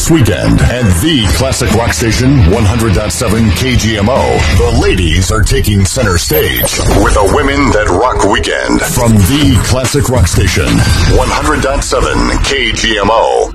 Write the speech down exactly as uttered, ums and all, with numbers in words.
this weekend at the Classic Rock Station one hundred point seven K G M O. The ladies are taking center stage with a Women That Rock weekend from the Classic Rock Station one hundred point seven K G M O.